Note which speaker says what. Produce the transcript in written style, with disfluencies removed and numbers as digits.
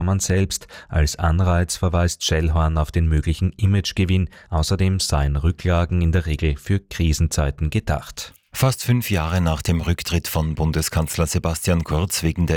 Speaker 1: Man selbst. Als Anreiz verweist Schellhorn auf den möglichen Imagegewinn. Außerdem seien Rücklagen in der Regel für Krisenzeiten gedacht.
Speaker 2: Fast 5 Jahre nach dem Rücktritt von Bundeskanzler Sebastian Kurz wegen der